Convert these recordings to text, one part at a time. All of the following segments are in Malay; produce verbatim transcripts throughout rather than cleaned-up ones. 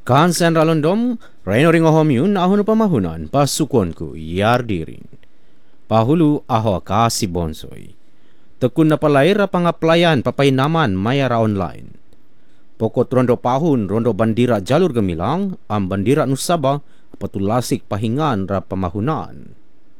Kan sen ralondom, Raino ringo homiun ahun pamahunan pasukonku yardirin. Pahulu aho kasi bonsoi. Tekun na palair pangaplayan papainaman mayara online. Pokot rondo pahun rondo bandira jalur gemilang am bandira nusaba patulasik pahingan ra pamahunan.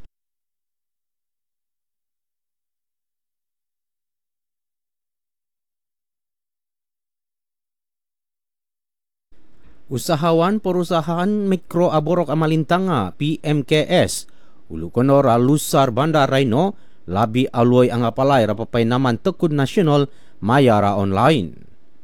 Usahawan perusahaan mikro aborok amalintanga P M K S ulu konor alusar bandar Raino labi aloi angapalai rapapai naman tekun nasional mayara online.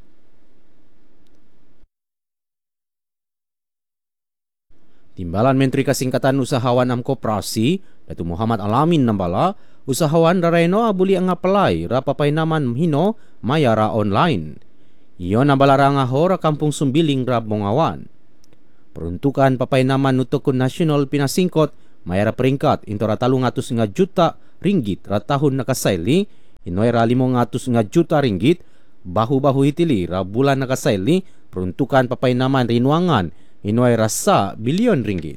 Timbalan Menteri Kasingkatan Usahawan Am Koperasi Datuk Muhammad Alamin nambala usahawan Raino abuli angapalai rapapai naman hino mayara online. Iyon ang balarang ahora Kampung Sumbiling Rab Mongawan. Peruntukan papainaman nutukun nasional pinasingkot mayara peringkat into ratalung atus nga juta ringgit ratahun nakasaili inoy ra limong atus nga juta ringgit bahu-bahu itili ra bulan nakasaili peruntukan papainaman rinuangan inoy rasa bilyon ringgit.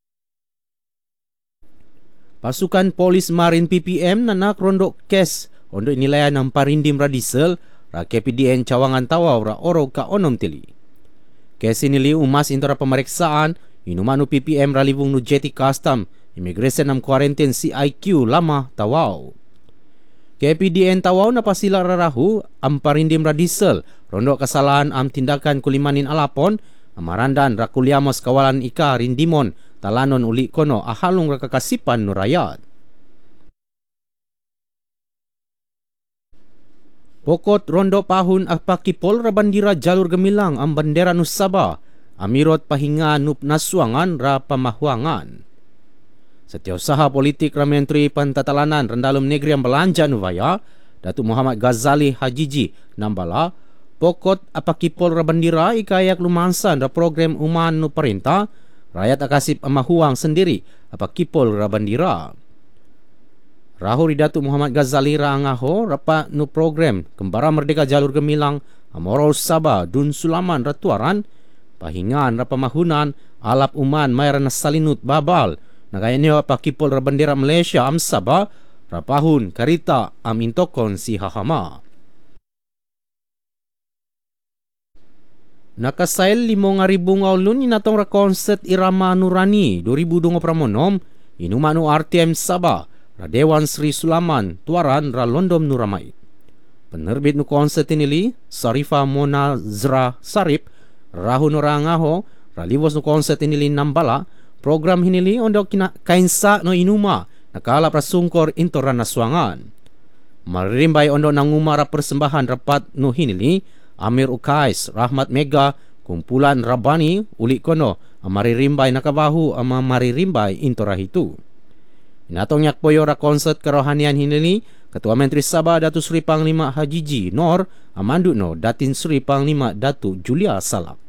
Pasukan Polis Marin P P M nanak rondo kes ondo inilayan ng parindim radisel ra K P D N Cawangan Tawaw ra orog ka onom tili. Kesi nili umas into ra pameriksaan inumano P P M ra libong nu Jetty Custom Immigration ng Quarantine C I Q lama Tawaw. K P D N Tawaw na pasila rarahu am parindim ra diesel rondo kasalahan am tindakan kulimanin alapon amarandan ra kuliamos kawalan ika rindimon talanon uli kono ahalong ra kakasipan no rayat. Pokot rondo pahun apakipol ra bandira jalur gemilang ang bandera nusaba amirot pahinga nup naswangan ra pamahuangan. Setiausaha politik ra Menteri Pantatalanan Randalum Negeri ang Belanja Nuvaya Datuk Muhammad Ghazali Hajiji nambala pokot apakipol ra bandira ikayak lumansan ra program uman nu perintah rakyat akasip amahuang sendiri apakipol ra bandira. Rahu Datuk Muhammad Ghazali Raangaho rapa nu program Kembara Merdeka Jalur Gemilang Amoro Sabah Dun Sulaman Ratuaran pahingan ra pamahunan alap uman mayra nasalinut babal nagaya niyo pakipol ra bandera Malaysia am Sabah rapahun karita am intokon si hahama. Nakasail limong aribu ngaulun inatong ra concert Irama Nurani dua ribu dua puluh enam inumanu R T M Sabah Radewan Sri Sulaman Tuaran ra Londom Nuramait. Penerbit nu konset inili Sarifa Monazra Sarip rahu norangaho ralibos nu konset inili nambala program hinili ondo kina kainsa no inuma nakala prasungkor into ra naswangan. Maririmbay ondo nangumara persembahan rapat nu hinili Amir Ukais Rahmat Mega kumpulan Rabani uli kono amaririmbay nakabahu ama maririmbay into rahitu. Inatong yak poyo ra concert kerohanian hinili Ketua Menteri Sabah Datuk Seri Panglima Hajiji Nor amandu no Datin Seri Panglima Datuk Julia Salak.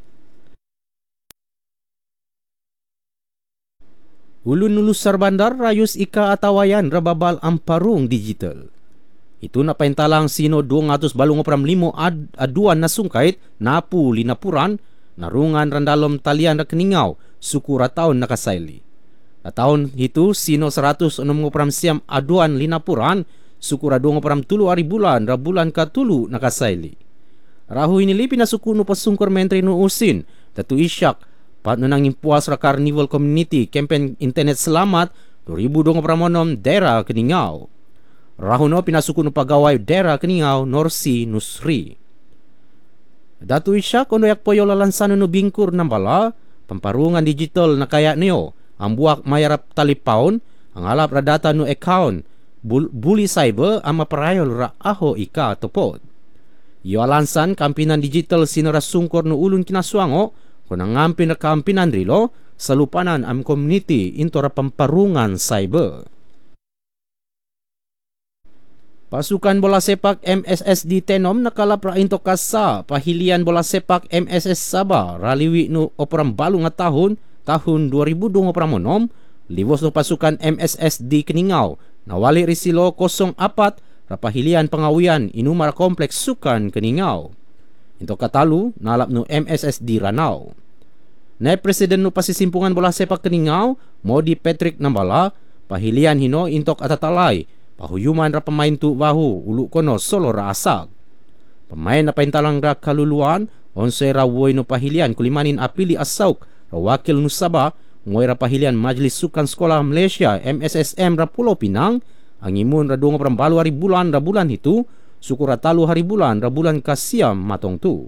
Ulun nulusar bandar rayus ika atawayan rababal amparung digital. Itu na paintalang sino dua ratus balung opram limo ad, aduan na sungkait napu linapuran narungan randalom talian na keningaw suku rataon nakasaili. Na tahun itu sino seratus enam ngoperam siam aduan linapuran suku radung ngoperam tulu ari bulan ra bulan ka tulu nakasaili. Rahu inili pinasuku nu pasungkor Menteri nu usin Datu Isyak pat nang impuas ra Carnival Community Campaign Internet Selamat dua ribu dua puluh enam daerah Keningau. Rahu no pinasuku nu pagawai daerah Keningau Norsi Nusri. Datu Isyak ondo yak poyo lalansan nu bingkur nambala pemparungan digital na kaya niyo ambuak mayarap talipaon ang alap ra data no account bul bully cyber ama parayol ra aho ika topod. Iyo alansan kampinan digital sinara sungkor no ulun kinaswango kunang ngampin na kampinan rilo salupanan am community into ra pamparungan cyber. Pasukan bola sepak M S S D Tenom nakalap ra into kasa pahilian bola sepak M S S Sabah raliwi no operam balu nga tahun tahun dua ribu dua puluh enam libos ng pasukan M S S D Keningau nawali risilo kosong apat rapahilian pengawian inumar kompleks sukan Keningau. Into katalu nalap no M S S D Ranau. Naib Presiden no pasisimpungan bola sepak Keningau, Modi Patrick Nambala, pahilian hino intok atatalay, pahuyuman ra pemain tu bahu, ulu kono solo ra asag. Pemain na paintalang ra kaluluan, onse ra woy no pahilian kulimanin apili asauk, ra wakil no Sabah, ngoy ra pahilian Majlis Sukan Sekolah Malaysia, M S S M ra Pulau Pinang, ang imun ra dungo prambalu hari bulan ra bulan itu, suku ra talu hari bulan ra bulan kasiam matong tu.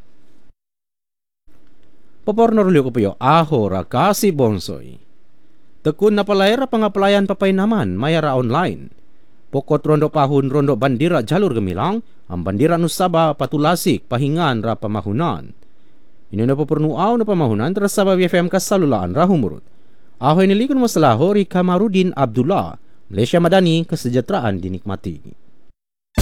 Papornor liyo ko po yo, aho ra kasi bonsoy. Tekun na palayra pangapelayan papay naman, mayara online. Pokot rondo pahun rondo bandira jalur gemilang, ang bandira nusaba patulasik pahingan ra pamahunan. Ino na papernuaw na pamahunan tras sa B F M kasalulaan ra humurut. Ahoy nilikon masalaho ri Kamarudin Abdullah, Malaysia Madani, kesejahteraan dinikmati.